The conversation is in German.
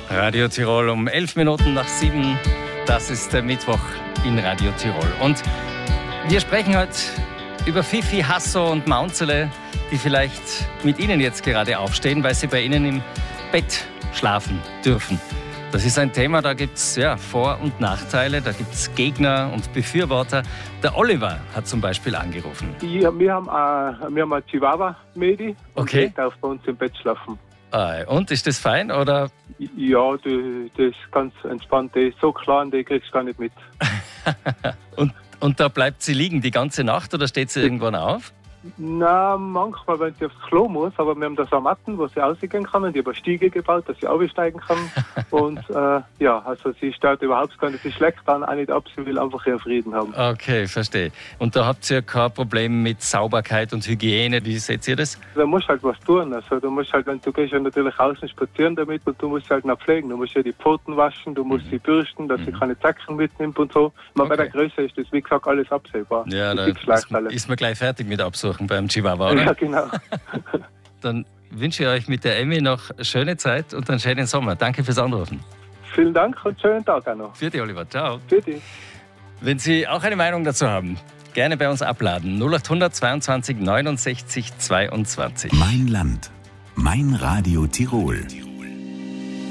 Radio Tirol um 11 Minuten nach 7. Das ist der Mittwoch in Radio Tirol. Und wir sprechen heute über Fifi, Hasso und Maunzele, die vielleicht mit Ihnen jetzt gerade aufstehen, weil sie bei Ihnen im Bett schlafen dürfen. Das ist ein Thema, da gibt es Vor- und Nachteile, da gibt es Gegner und Befürworter. Der Oliver hat zum Beispiel angerufen. Ja, wir haben ein Chihuahua-Mädi und Okay. die darf bei uns im Bett schlafen. Und, ist das fein, oder? Ja, das ist ganz entspannt. Die ist so klein, die kriegst du gar nicht mit. Und da bleibt sie liegen die ganze Nacht oder steht sie irgendwann auf? Na, manchmal, wenn sie aufs Klo muss, aber wir haben da so Matten, wo sie rausgehen kann. Und ich habe eine Stiege gebaut, dass sie aufsteigen kann. Und also sie stört überhaupt gar nicht. Sie schlägt dann auch nicht ab, sie will einfach ihren Frieden haben. Okay, verstehe. Und da habt ihr kein Problem mit Sauberkeit und Hygiene. Wie seht ihr das? Da musst halt was tun. Also du musst halt, wenn du gehst ja natürlich außen spazieren damit und du musst sie halt noch pflegen. Du musst ja die Pfoten waschen, du musst sie bürsten, dass sie keine Zacken mitnimmt und so. Bei der Größe ist das, wie gesagt, alles absehbar. Ja, da ist man gleich fertig mit Absuchen beim Chihuahua, oder? Ja, genau. Dann wünsche ich euch mit der Emmy noch eine schöne Zeit und einen schönen Sommer. Danke fürs Anrufen. Vielen Dank und schönen Tag auch noch. Für dich, Oliver. Ciao. Für dich. Wenn Sie auch eine Meinung dazu haben, gerne bei uns abladen. 0800 22 69 22. Mein Land. Mein Radio Tirol.